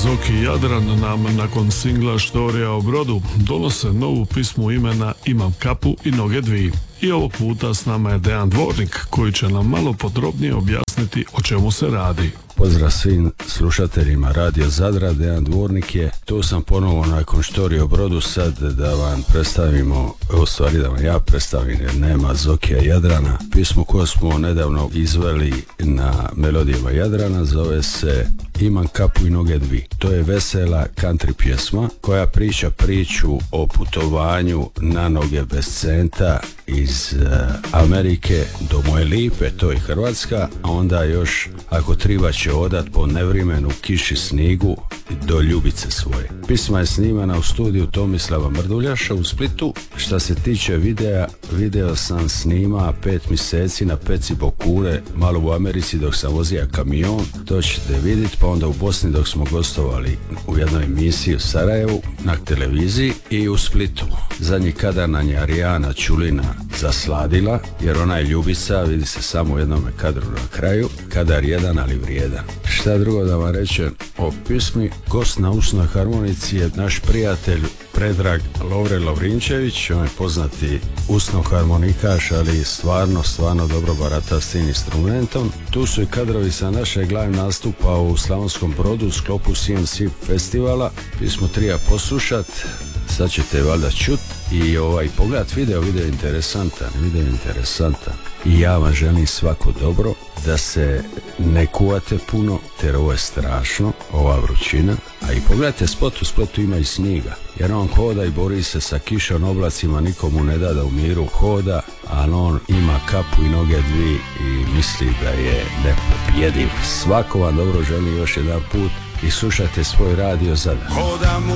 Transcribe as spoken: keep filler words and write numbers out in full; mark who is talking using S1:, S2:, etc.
S1: Zoki i Jadran nam nakon singla Štorija o brodu donose novu pismu imena Imam kapu i noge dvi. I ovog puta s nama je Dejan Dvornik koji će nam malo podrobnije objasniti o čemu se radi.
S2: Pozdrav svim slušateljima Radio Zadra, Dejan Dvornik je. Tu sam ponovo nakon Štorija o brodu sad da vam predstavimo, u stvari da vam ja predstavim jer nema Zokija i Jadrana. Pismo koje smo nedavno izveli na melodijama Jadrana zove se Imam kapu i noge dvi. To je vesela country pjesma koja priča priču o putovanju na noge bez centa iz uh, Amerike do moje lipe, to je Hrvatska, a onda još ako treba će odat po nevrimenu, kiši, snigu do ljubice svoje. Pisma je snimana u studiju Tomislava Mrduljaša u Splitu. Šta se tiče videa, video sam snima pet mjeseci na peci Bokure, malo u Americi dok sam vozio kamion, to ćete vidjeti, pa onda u Bosni dok smo gostovali u jednoj emisiji u Sarajevu na televiziji i u Splitu. Zadnji kadar nam je Arijana Čulina zasladila, jer ona je ljubica, vidi se samo u jednom kadru na kraju, kadar jedan ali vrijedan. Šta drugo da vam rečem o pismi, gost na usnoj harmonici je naš prijatelj Predrag Lovre Lovrinčević, on je poznati usno harmonikaš, ali stvarno, stvarno dobro barata s tim instrumentom. Tu su i kadrovi sa našeg live nastupa u Slavonskom Brodu u sklopu C M C festivala. Pismo treba poslušat, sad ćete valjda čut i ovaj pogledat video, video je interesantan, video je interesantan. I ja vam želim svako dobro, da se ne kuvate puno, jer ovo je strašno, ova vrućina. A i pogledajte spot, u Splitu ima i sniga, jer on hoda i bori se sa kišom, oblacima, nikomu ne da da u miru hoda, ali on ima kapu i noge dvi i misli da je nepobjediv. Svako vam dobro želim još jedan put i slušajte svoj Radio Zadar.